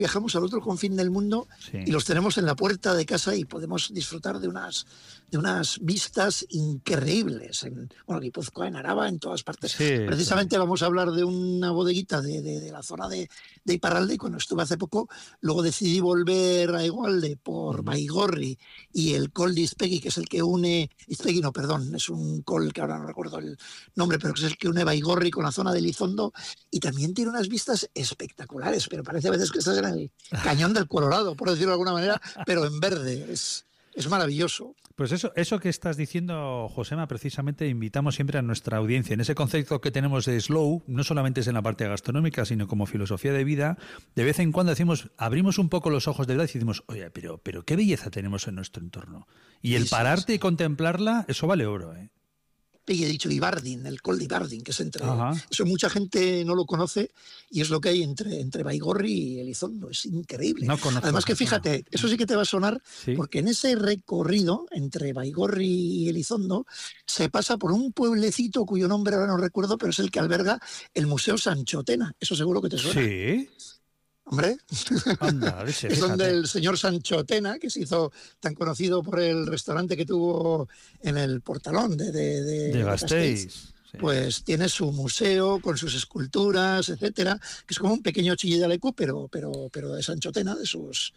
viajamos al otro confín del mundo y los tenemos en la puerta de casa y podemos disfrutar de unas vistas increíbles en Guipúzcoa, en Araba, en todas partes. Precisamente vamos a hablar de una bodeguita de la zona de Iparralde, y cuando estuve hace poco, luego decidí volver a Egualde por Baigorri y el col de Izpegui, que es el que une... Izpegui no, perdón, es un col que ahora no recuerdo el nombre, pero que es el que une Baigorri con la zona de Elizondo, y también tiene unas vistas espectaculares, pero parece a veces que estás en el cañón del Colorado, por decirlo de alguna manera, pero en verde. Es maravilloso. Pues eso que estás diciendo, Josema, precisamente invitamos siempre a nuestra audiencia. En ese concepto que tenemos de slow, no solamente es en la parte gastronómica, sino como filosofía de vida, de vez en cuando abrimos un poco los ojos de verdad y decimos, oye, pero qué belleza tenemos en nuestro entorno. Y el pararte y contemplarla, eso vale oro, ¿eh? Y he dicho Ibardin, el col de Ibardin, que es entre... Eso mucha gente no lo conoce y es lo que hay entre Baigorri y Elizondo. Es increíble. No conozco, además que fíjate, eso sí que te va a sonar, porque en ese recorrido entre Baigorri y Elizondo se pasa por un pueblecito cuyo nombre ahora no recuerdo, pero es el que alberga el Museo Sanchotena. Eso seguro que te suena. Sí. Hombre, anda, es donde el señor Sanchotena, que se hizo tan conocido por el restaurante que tuvo en el Portalón de Gasteiz, pues tiene su museo con sus esculturas, etcétera, que es como un pequeño Chille de Alecu, pero de Sanchotena, de sus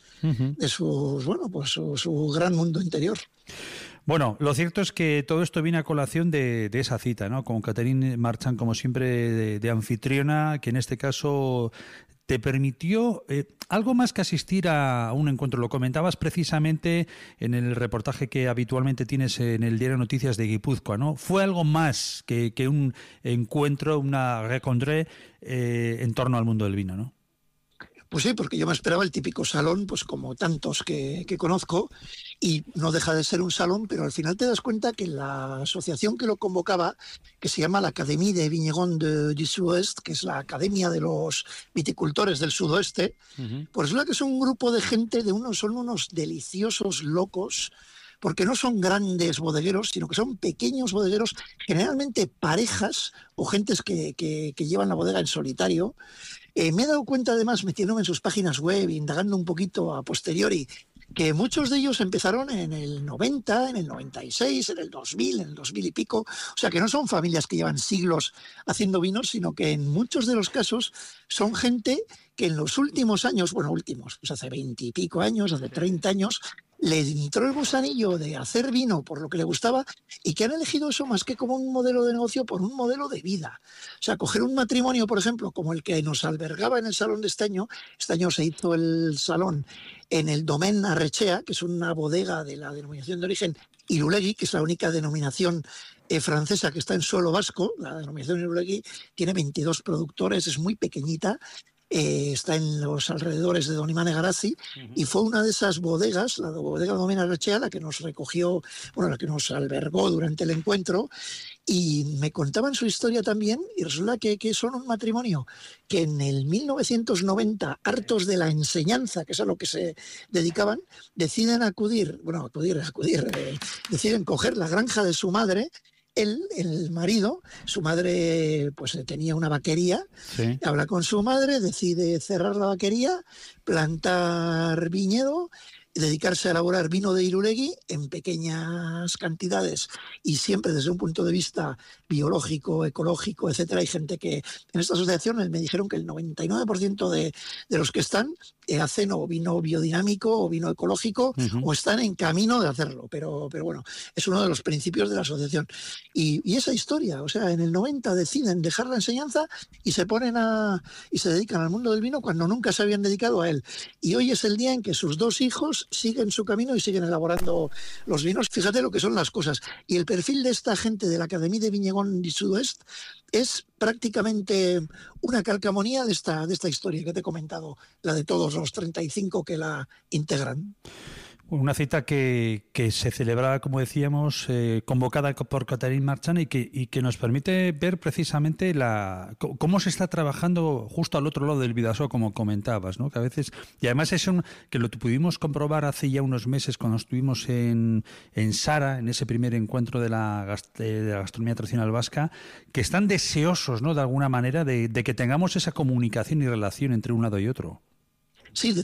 bueno, pues su gran mundo interior. Bueno, lo cierto es que todo esto viene a colación de esa cita, ¿no? Con Catherine Marchand, como siempre, de anfitriona, que en este caso te permitió algo más que asistir a un encuentro. Lo comentabas precisamente en el reportaje que habitualmente tienes en el diario Noticias de Guipúzcoa, ¿no? Fue algo más que un encuentro, una rencontre en torno al mundo del vino, ¿no? Pues sí, porque yo me esperaba el típico salón, pues como tantos que conozco, y no deja de ser un salón, pero al final te das cuenta que la asociación que lo convocaba, que se llama la Académie des Vignerons du Sud-Ouest, que es la Academia de los Viticultores del Sudoeste, pues es la que es un grupo de gente, son unos deliciosos locos, porque no son grandes bodegueros, sino que son pequeños bodegueros, generalmente parejas o gentes que llevan la bodega en solitario. Me he dado cuenta, además, metiéndome en sus páginas web, indagando un poquito a posteriori, que muchos de ellos empezaron en el 90, en el 96, en el 2000, en el 2000 y pico. O sea, que no son familias que llevan siglos haciendo vinos, sino que en muchos de los casos son gente que en los últimos años, pues hace 20 y pico años, hace 30 años, le entró el gusanillo de hacer vino por lo que le gustaba y que han elegido eso más que como un modelo de negocio, por un modelo de vida. O sea, coger un matrimonio, por ejemplo, como el que nos albergaba en el salón de este año se hizo el salón en el Domaine Arrechea, que es una bodega de la denominación de origen Irulegui, que es la única denominación francesa que está en suelo vasco. La denominación Irulegui tiene 22 productores, es muy pequeñita. Está en los alrededores de Don Imane Garazi, y fue una de esas bodegas, la bodega Domaine Arrechea, la que nos recogió, la que nos albergó durante el encuentro, y me contaban su historia también, y resulta que son un matrimonio que en el 1990, hartos de la enseñanza, que es a lo que se dedicaban, deciden deciden coger la granja de su madre. Él, el marido, su madre pues tenía una vaquería, habla con su madre, decide cerrar la vaquería, plantar viñedo, dedicarse a elaborar vino de Irulegui en pequeñas cantidades y siempre desde un punto de vista biológico, ecológico, etcétera. Hay gente que en esta asociación me dijeron que el 99% de los que están hacen o vino biodinámico o vino ecológico, o están en camino de hacerlo, pero bueno, es uno de los principios de la asociación. Y esa historia, o sea, en el 90 deciden dejar la enseñanza y se dedican al mundo del vino cuando nunca se habían dedicado a él. Y hoy es el día en que sus dos hijos siguen su camino y siguen elaborando los vinos. Fíjate lo que son las cosas. Y el perfil de esta gente de la Académie des Vignerons du Sud-Ouest es prácticamente una calcamonía de esta historia que te he comentado, la de todos los 35 que la integran. Una cita que se celebra, como decíamos, convocada por Catherine Marchand y que nos permite ver precisamente cómo se está trabajando justo al otro lado del Bidasoa, como comentabas, ¿no? Que a veces, y además que lo pudimos comprobar hace ya unos meses cuando estuvimos en Sara, en ese primer encuentro de la gastronomía tradicional vasca, que están deseosos, ¿no?, de alguna manera de que tengamos esa comunicación y relación entre un lado y otro. Sí,